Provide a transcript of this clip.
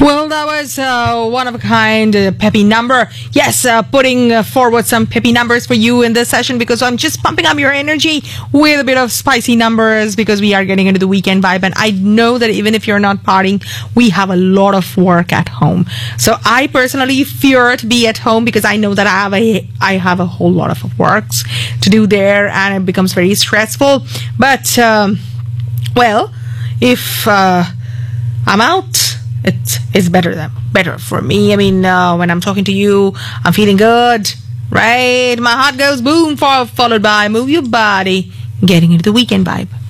Well, that was one of a kind peppy number. Yes, putting forward some peppy numbers for you in this session because I'm just pumping up your energy with a bit of spicy numbers because we are getting into the weekend vibe. And I know that even if you're not partying, we have a lot of work at home. So I personally fear to be at home because I know that I have a whole lot of works to do there and it becomes very stressful. But, well, if I'm out, it is better for me. I mean, when I'm talking to you, I'm feeling good, right? My heart goes boom, followed by move your body, getting into the weekend vibe.